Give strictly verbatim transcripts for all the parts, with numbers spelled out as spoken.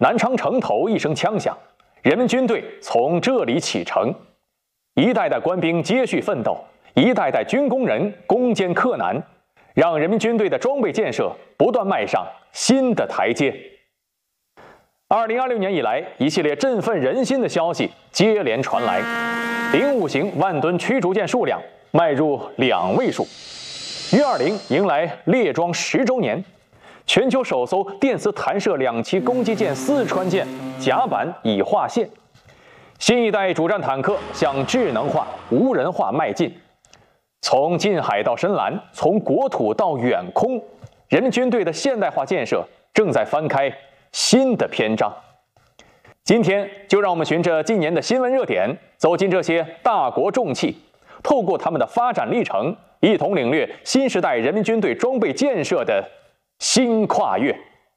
南昌城头一声枪响，人民军队从这里启程，一代代官兵接续奋斗，一代代军工人攻坚克难，让人民军队的装备建设不断迈上新的台阶。二零二六年以来，一系列振奋人心的消息接连传来，零五型万吨驱逐舰数量迈入两位数，约二零迎来列装十周年。全球首艘电磁弹射两栖攻击舰四川舰甲板已划线，新一代主战坦克向智能化、无人化迈进。从近海到深蓝，从国土到远空，人民军队的现代化建设正在翻开新的篇章。今天就让我们循着今年的新闻热点，走进这些大国重器，透过他们的发展历程，一同领略新时代人民军队装备建设的新跨越。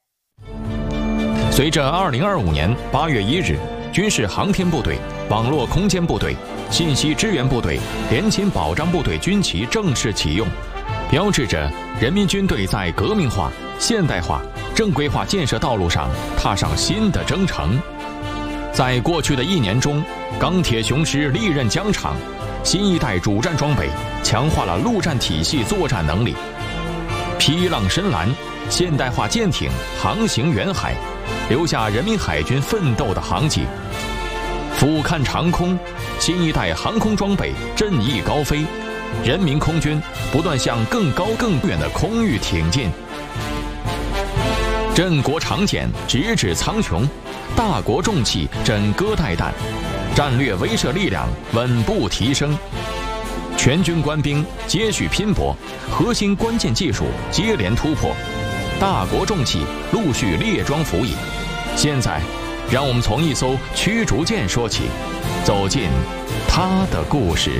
随着二零二五年八月一日军事航天部队、网络空间部队、信息支援部队、联勤保障部队军旗正式启用，标志着人民军队在革命化、现代化、正规化建设道路上踏上新的征程。在过去的一年中，钢铁雄狮利刃疆场，新一代主战装备强化了陆战体系作战能力。披浪深蓝，现代化舰艇航行远海，留下人民海军奋斗的航迹。俯瞰长空，新一代航空装备振翼高飞，人民空军不断向更高更远的空域挺进。镇国长简，直指苍穹，大国重器枕戈待旦，战略威慑力量稳步提升。全军官兵接续拼搏，核心关键技术接连突破，大国重器陆续列装服役。现在，让我们从一艘驱逐舰说起，走进它的故事。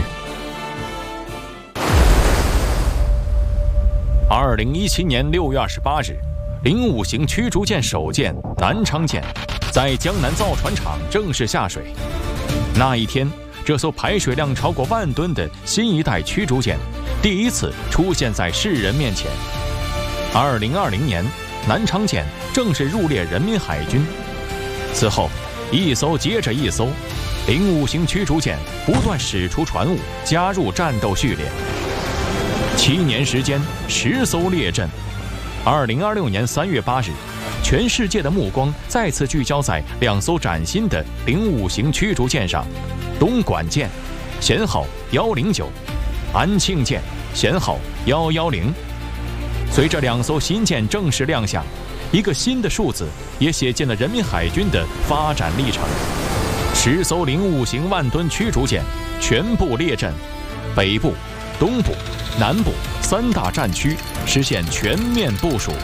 二零一七年六月二十八日，零五型驱逐舰首舰南昌舰在江南造船厂正式下水。那一天，这艘排水量超过万吨的新一代驱逐舰第一次出现在世人面前。二零二零年，南昌舰正式入列人民海军。此后，一艘接着一艘，零五型驱逐舰不断驶出船坞，加入战斗序列。七年时间，十艘列阵。二零二六年三月八日，全世界的目光再次聚焦在两艘崭新的零五型驱逐舰上。东莞舰，舷号幺零九；安庆舰，舷号幺幺零。随着两艘新舰正式亮相，一个新的数字也写进了人民海军的发展历程。十艘零五型万吨驱逐舰全部列阵，北部、东部、南部三大战区实现全面部署。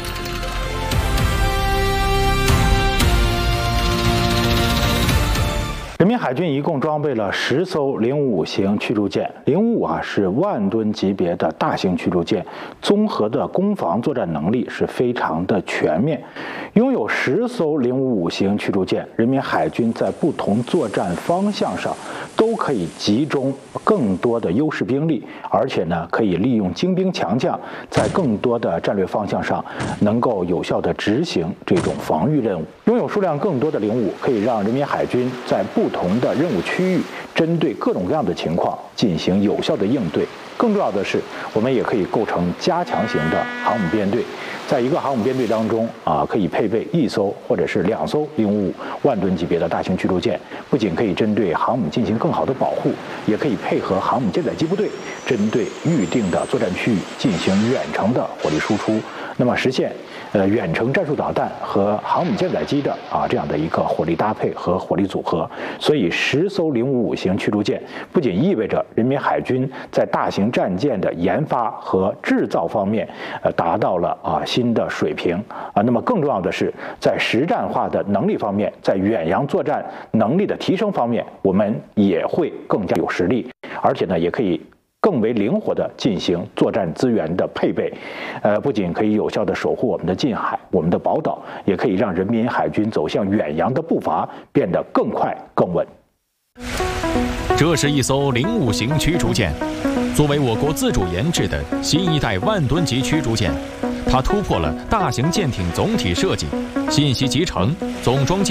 人民海军一共装备了十艘零五型驱逐舰，零五啊是万吨级别的大型驱逐舰，综合的攻防作战能力是非常的全面。拥有十艘零五型驱逐舰，人民海军在不同作战方向上都可以集中更多的优势兵力，而且呢可以利用精兵强将，在更多的战略方向上能够有效的执行这种防御任务。拥有数量更多的零五，可以让人民海军在不同的任务区域，针对各种各样的情况进行有效的应对。更重要的是，我们也可以构成加强型的航母编队，在一个航母编队当中啊，可以配备一艘或者是两艘零五万吨级别的大型驱逐舰，不仅可以针对航母进行更好的保护，也可以配合航母舰载机部队，针对预定的作战区域进行远程的火力输出，那么实现呃远程战术导弹和航母舰载机的啊这样的一个火力搭配和火力组合。所以十艘零五五型驱逐舰不仅意味着人民海军在大型战舰的研发和制造方面呃达到了啊新的水平啊，那么更重要的是在实战化的能力方面，在远洋作战能力的提升方面，我们也会更加有实力，而且呢也可以更为灵活地进行作战资源的配备，呃，不仅可以有效地守护我们的近海、我们的宝岛，也可以让人民海军走向远洋的步伐变得更快、更稳。 这是一艘零五型驱逐舰，作为我国自主研制的新一代万吨级驱逐舰，它突破了大型舰艇总体设计、信息集成、总装